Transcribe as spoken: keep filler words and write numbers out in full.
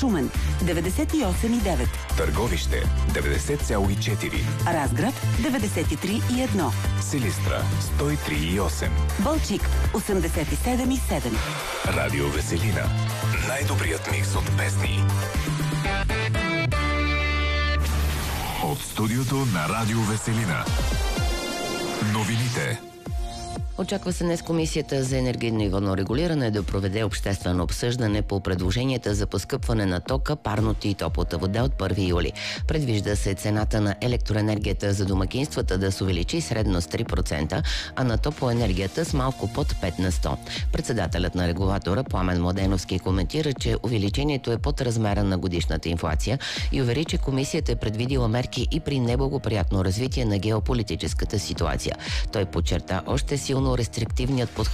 Шумен деветдесет и осем и девет, Търговище деветдесет цяло и четири, Разград деветдесет и три и едно, Силистра сто и три и осем, Балчик осемдесет и седем и седем. Радио Веселина. Най-добрият микс от песни. От студиото на Радио Веселина. Новините. Очаква се днес Комисията за енергийно и водно регулиране да проведе обществено обсъждане по предложенията за поскъпване на тока, парното и топлата вода от първи юли. Предвижда се цената на електроенергията за домакинствата да се увеличи средно с три процента, а на топлоенергията с малко под пет на сто. Председателят на регулатора Пламен Младеновски коментира, че увеличението е под размера на годишната инфлация и увери, че Комисията е предвидила мерки и при неблагоприятно развитие на геополитическата ситуация. Той подчерта още силно рестриктивният подход